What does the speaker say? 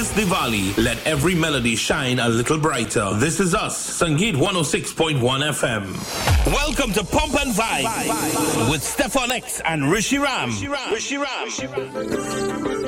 This Diwali, let every melody shine a little brighter. This is us, Sangeet 106.1 FM. Welcome to Pump and Vibe with Stefan X and Rishi Ram.